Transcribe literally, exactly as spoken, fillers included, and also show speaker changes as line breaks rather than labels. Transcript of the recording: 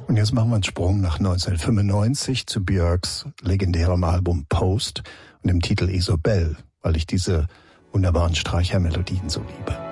Und jetzt machen wir einen Sprung nach neunzehnhundertfünfundneunzig zu Björks legendärem Album Post und dem Titel Isobel, weil ich diese wunderbaren Streichermelodien so liebe.